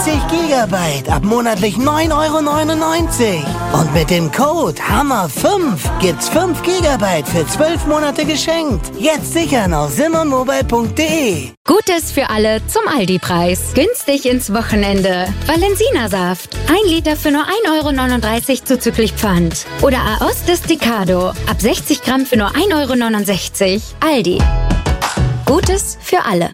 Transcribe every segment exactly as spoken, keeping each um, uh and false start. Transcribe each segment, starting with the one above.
dreißig Gigabyte ab monatlich neun Euro neunundneunzig. Und mit dem Code Hammer fünf gibt's fünf Gigabyte für zwölf Monate geschenkt. Jetzt sichern auf simmermobile punkt de. Gutes für alle zum Aldi-Preis. Günstig ins Wochenende. Valensina-Saft. Ein Liter für nur ein Euro neununddreißig zuzüglich Pfand. Oder Aos Desticado. Ab sechzig Gramm für nur ein Euro neunundsechzig. Aldi. Gutes für alle.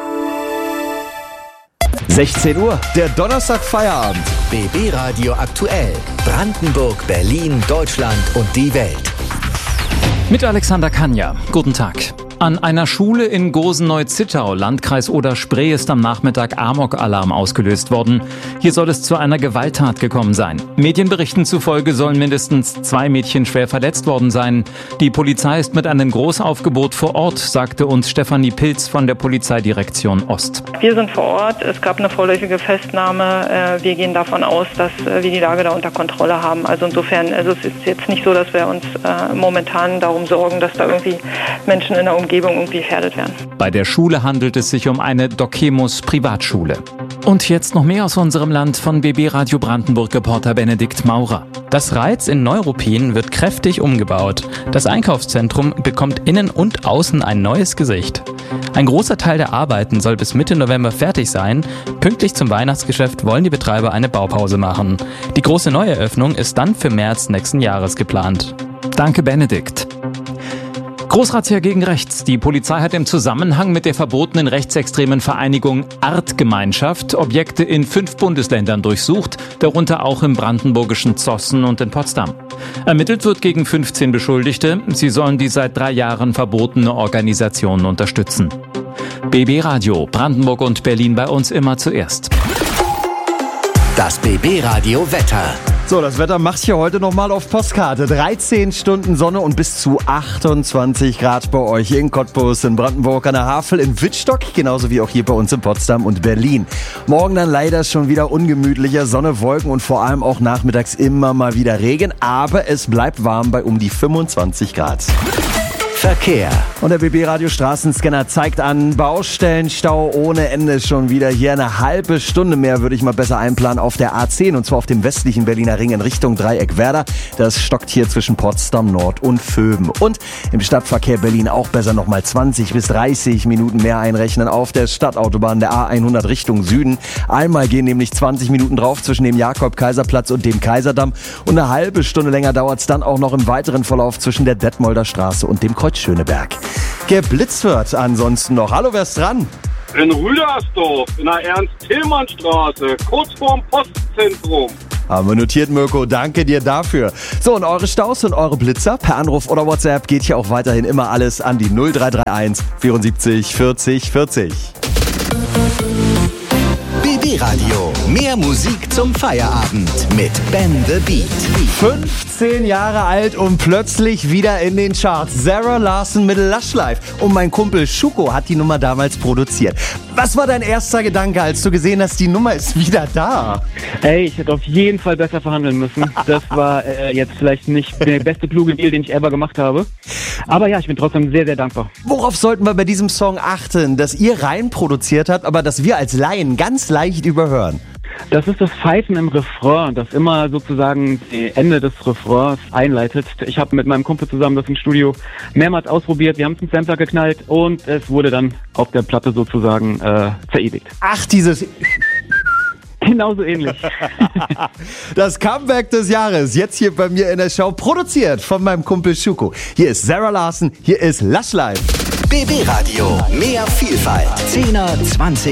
sechzehn Uhr, der Donnerstag-Feierabend. B B Radio aktuell. Brandenburg, Berlin, Deutschland und die Welt. Mit Alexander Kanja. Guten Tag. An einer Schule in Gosen-Neu-Zittau, Landkreis Oder-Spree, ist am Nachmittag Amok-Alarm ausgelöst worden. Hier soll es zu einer Gewalttat gekommen sein. Medienberichten zufolge sollen mindestens zwei Mädchen schwer verletzt worden sein. Die Polizei ist mit einem Großaufgebot vor Ort, sagte uns Stefanie Pilz von der Polizeidirektion Ost. Wir sind vor Ort, es gab eine vorläufige Festnahme. Wir gehen davon aus, dass wir die Lage da unter Kontrolle haben. Also insofern, also es ist jetzt nicht so, dass wir uns momentan darum sorgen, dass da irgendwie Menschen in der Umgebung irgendwie gefährdet werden. Bei der Schule handelt es sich um eine Dokemus Privatschule. Und jetzt noch mehr aus unserem Land von B B Radio Brandenburg-Reporter Benedikt Maurer. Das Reiz in Neuruppin wird kräftig umgebaut. Das Einkaufszentrum bekommt innen und außen ein neues Gesicht. Ein großer Teil der Arbeiten soll bis Mitte November fertig sein. Pünktlich zum Weihnachtsgeschäft wollen die Betreiber eine Baupause machen. Die große Neueröffnung ist dann für März nächsten Jahres geplant. Danke, Benedikt. Großrazzia gegen rechts. Die Polizei hat im Zusammenhang mit der verbotenen rechtsextremen Vereinigung Artgemeinschaft Objekte in fünf Bundesländern durchsucht, darunter auch im brandenburgischen Zossen und in Potsdam. Ermittelt wird gegen fünfzehn Beschuldigte. Sie sollen die seit drei Jahren verbotene Organisation unterstützen. B B Radio, Brandenburg und Berlin bei uns immer zuerst. Das B B Radio Wetter. So, das Wetter macht hier heute nochmal auf Postkarte. dreizehn Stunden Sonne und bis zu achtundzwanzig Grad bei euch in Cottbus, in Brandenburg, an der Havel, in Wittstock, genauso wie auch hier bei uns in Potsdam und Berlin. Morgen dann leider schon wieder ungemütlicher, Sonne, Wolken und vor allem auch nachmittags immer mal wieder Regen. Aber es bleibt warm bei um die fünfundzwanzig Grad. Verkehr. Und der B B Radio Straßenscanner zeigt an, Baustellenstau ohne Ende schon wieder. Hier eine halbe Stunde mehr würde ich mal besser einplanen auf der A zehn und zwar auf dem westlichen Berliner Ring in Richtung Dreieck Werder. Das stockt hier zwischen Potsdam Nord und Vöben. Und im Stadtverkehr Berlin auch besser nochmal zwanzig bis dreißig Minuten mehr einrechnen auf der Stadtautobahn der A hundert Richtung Süden. Einmal gehen nämlich zwanzig Minuten drauf zwischen dem Jakob-Kaiser-Platz und dem Kaiserdamm. Und eine halbe Stunde länger dauert es dann auch noch im weiteren Verlauf zwischen der Detmolder Straße und dem Kreuz Schöneberg. Geblitzt wird ansonsten noch. Hallo, wer ist dran? In Rüdersdorf, in der Ernst-Tillmann-Straße, kurz vorm Postzentrum. Haben wir notiert, Mirko. Danke dir dafür. So, und eure Staus und eure Blitzer per Anruf oder WhatsApp geht hier auch weiterhin immer alles an die null drei drei eins vierundsiebzig vierzig vierzig. B B Radio. Mehr Musik zum Feierabend mit Ben the Beat. fünfzehn Jahre alt und plötzlich wieder in den Charts. Zara Larsson mit Lush Life. Und mein Kumpel Schuko hat die Nummer damals produziert. Was war dein erster Gedanke, als du gesehen hast, die Nummer ist wieder da? Ey, ich hätte auf jeden Fall besser verhandeln müssen. Das war äh, jetzt vielleicht nicht der beste kluge Deal, den ich ever gemacht habe. Aber ja, ich bin trotzdem sehr, sehr dankbar. Worauf sollten wir bei diesem Song achten? Dass ihr rein produziert habt, aber dass wir als Laien ganz leicht überhören. Das ist das Pfeifen im Refrain, das immer sozusagen das Ende des Refrains einleitet. Ich habe mit meinem Kumpel zusammen das im Studio mehrmals ausprobiert. Wir haben es zum Sampler geknallt und es wurde dann auf der Platte sozusagen äh, verewigt. Ach, dieses... Genauso ähnlich. Das Comeback des Jahres, jetzt hier bei mir in der Show, produziert von meinem Kumpel Schuko. Hier ist Zara Larsson, hier ist Lush Life. B B Radio, mehr Vielfalt. zehner, zwanziger